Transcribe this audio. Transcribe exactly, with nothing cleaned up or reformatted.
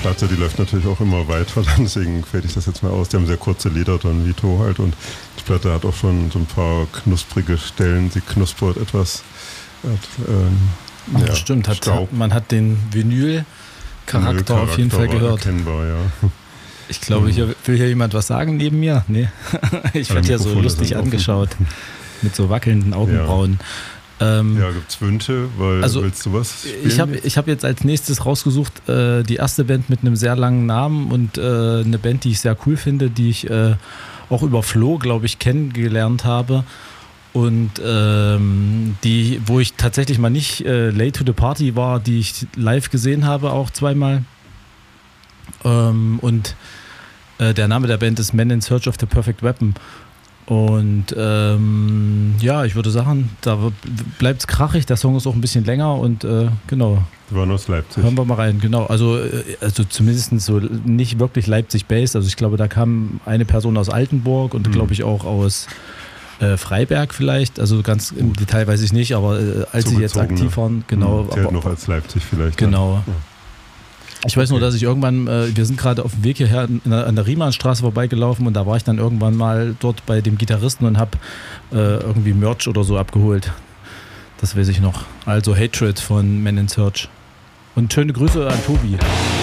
Platte, die läuft natürlich auch immer weiter, deswegen fällt ich das jetzt mal aus. Die haben sehr kurze Lieder dran, Vito halt, und die Platte hat auch schon so ein paar knusprige Stellen, sie knuspert etwas. Hat, ähm, Ach, ja, stimmt, hat, man hat den Vinyl-Charakter Vinyl-Charakter auf jeden Fall gehört. Erkennbar, ja. Ich glaube, hier will hier jemand was sagen neben mir. Nee, ich werde ja so lustig angeschaut mit so wackelnden Augenbrauen. Ja, ähm, ja gibt's Wünsche? Weil, also, willst du was spielen? Ich habe ich hab jetzt als nächstes rausgesucht äh, die erste Band mit einem sehr langen Namen und äh, eine Band, die ich sehr cool finde, die ich äh, auch über Flo, glaube ich, kennengelernt habe. Und ähm, die, wo ich tatsächlich mal nicht äh, late to the party war, die ich live gesehen habe, auch zweimal. Ähm, und äh, der Name der Band ist Men in Search of the Perfect Weapon. Und ähm, ja, ich würde sagen, da bleibt es krachig. Der Song ist auch ein bisschen länger und äh, genau. Die waren aus Leipzig. Hören wir mal rein, genau. Also, also zumindest so nicht wirklich Leipzig-based. Also ich glaube, da kam eine Person aus Altenburg und mhm. glaube ich auch aus äh, Freiberg vielleicht. Also ganz im Gut. Detail weiß ich nicht, aber äh, als sie jetzt aktiv waren, genau. Mhm. Zählt noch als Leipzig vielleicht. Genau. Ja. Ich weiß nur, dass ich irgendwann, äh, wir sind gerade auf dem Weg hierher in der, an der Riemannstraße vorbeigelaufen und da war ich dann irgendwann mal dort bei dem Gitarristen und habe äh, irgendwie Merch oder so abgeholt. Das weiß ich noch. Also Hatred von Men in Search. Und schöne Grüße an Tobi.